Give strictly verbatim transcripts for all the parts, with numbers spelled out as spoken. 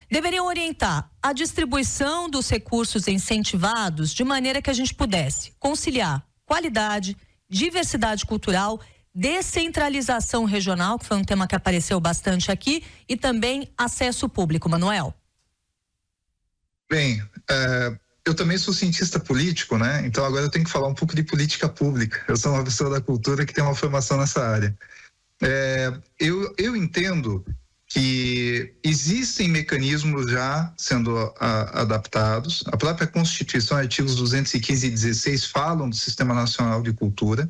deveriam orientar a distribuição dos recursos incentivados de maneira que a gente pudesse conciliar qualidade, diversidade cultural, descentralização regional, que foi um tema que apareceu bastante aqui, e também acesso público. Manuel. Bem, uh, eu também sou cientista político, né? Então agora eu tenho que falar um pouco de política pública. Eu sou uma pessoa da cultura que tem uma formação nessa área. É, eu, eu entendo que existem mecanismos já sendo a, adaptados. A própria Constituição, artigos duzentos e quinze e dezesseis, falam do Sistema Nacional de Cultura.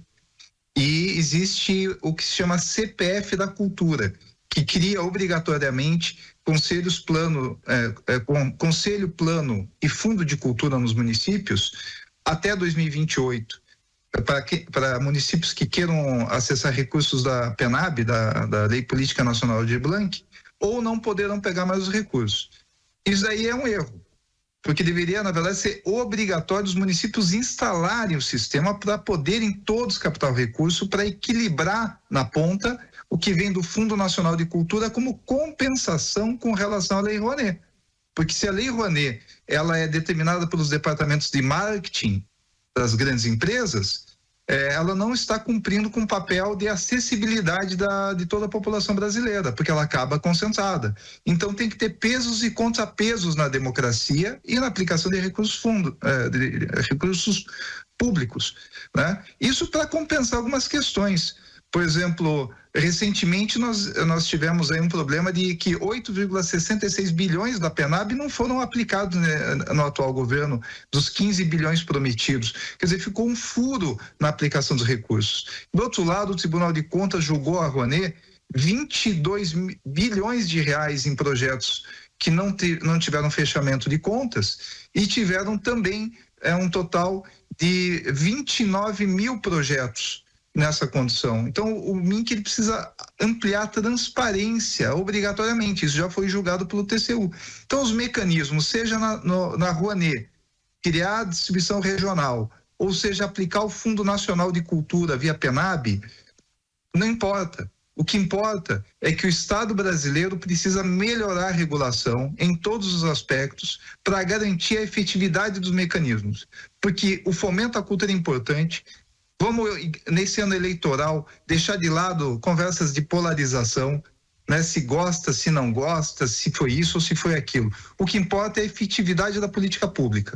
E existe o que se chama C P F da Cultura, que cria obrigatoriamente conselhos plano, é, é, conselho plano e fundo de cultura nos municípios até dois mil e vinte e oito. Para, que, para municípios que queiram acessar recursos da PENAB, da, da Lei Política Nacional de Blanc, ou não poderão pegar mais os recursos. Isso aí é um erro, porque deveria, na verdade, ser obrigatório os municípios instalarem o sistema para poderem todos captar o recurso, para equilibrar na ponta o que vem do Fundo Nacional de Cultura como compensação com relação à Lei Rouanet. Porque se a Lei Rouanet ela é determinada pelos departamentos de marketing das grandes empresas, eh, ela não está cumprindo com o papel de acessibilidade da, de toda a população brasileira, porque ela acaba concentrada. Então tem que ter pesos e contrapesos na democracia e na aplicação de recursos, fundo, eh, de recursos públicos, né? Isso para compensar algumas questões. Por exemplo, recentemente nós, nós tivemos aí um problema de que oito vírgula sessenta e seis bilhões da PENAB não foram aplicados, né, no atual governo, dos quinze bilhões prometidos. Quer dizer, ficou um furo na aplicação dos recursos. Do outro lado, o Tribunal de Contas julgou a Rouanet vinte e dois bilhões de reais em projetos que não, te, não tiveram fechamento de contas e tiveram também é, um total de vinte e nove mil projetos nessa condição. Então o M I N C ele precisa ampliar a transparência obrigatoriamente, isso já foi julgado pelo T C U. Então os mecanismos, seja na, no, na Rouanet, criar a distribuição regional, ou seja, aplicar o Fundo Nacional de Cultura via PENAB, não importa. O que importa é que o Estado brasileiro precisa melhorar a regulação em todos os aspectos para garantir a efetividade dos mecanismos, porque o fomento à cultura é importante. Vamos, nesse ano eleitoral, deixar de lado conversas de polarização, né? Se gosta, se não gosta, se foi isso ou se foi aquilo. O que importa é a efetividade da política pública.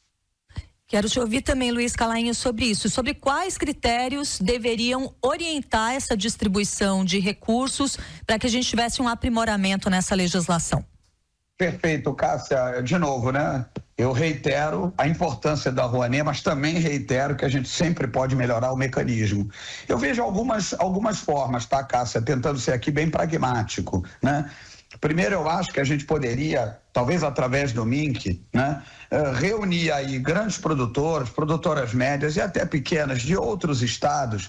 Quero te ouvir também, Luiz Calainho, sobre isso, sobre quais critérios deveriam orientar essa distribuição de recursos para que a gente tivesse um aprimoramento nessa legislação. Perfeito, Cássia. De novo, né? Eu reitero a importância da Rouanet, mas também reitero que a gente sempre pode melhorar o mecanismo. Eu vejo algumas, algumas formas, tá, Cássia? Tentando ser aqui bem pragmático, né? Primeiro, eu acho que a gente poderia, talvez através do M I N C, né, reunir aí grandes produtores, produtoras médias e até pequenas de outros estados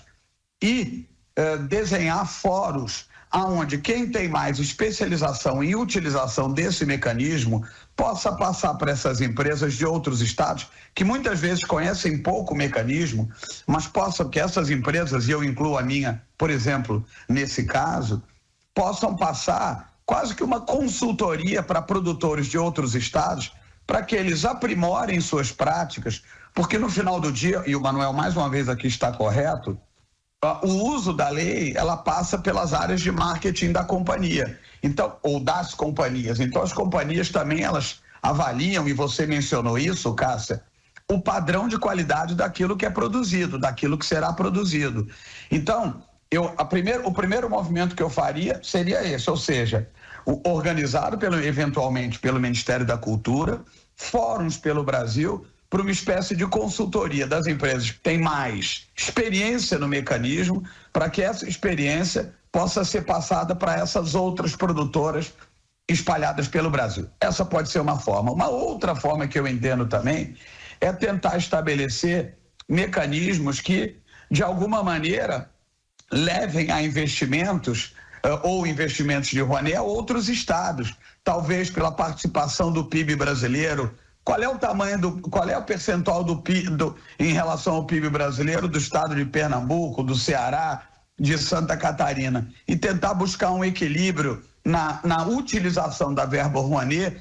e uh, desenhar fóruns aonde quem tem mais especialização em utilização desse mecanismo possa passar para essas empresas de outros estados que muitas vezes conhecem pouco o mecanismo, mas possam que essas empresas, e eu incluo a minha, por exemplo, nesse caso, possam passar quase que uma consultoria para produtores de outros estados para que eles aprimorem suas práticas, porque no final do dia, e o Manuel mais uma vez aqui está correto, o uso da lei, ela passa pelas áreas de marketing da companhia, então, ou das companhias. Então, as companhias também, elas avaliam, e você mencionou isso, Cássia, o padrão de qualidade daquilo que é produzido, daquilo que será produzido. Então, eu, a primeiro, o primeiro movimento que eu faria seria esse, ou seja, o, organizado pelo, eventualmente pelo Ministério da Cultura, fóruns pelo Brasil, para uma espécie de consultoria das empresas que têm mais experiência no mecanismo, para que essa experiência possa ser passada para essas outras produtoras espalhadas pelo Brasil. Essa pode ser uma forma. Uma outra forma que eu entendo também é tentar estabelecer mecanismos que, de alguma maneira, levem a investimentos uh, ou investimentos de Rouanet a outros estados, talvez pela participação do P I B brasileiro. Qual é o tamanho do, qual é o percentual do P I B do, em relação ao P I B brasileiro do estado de Pernambuco, do Ceará, de Santa Catarina, e tentar buscar um equilíbrio na, na utilização da verba Rouanet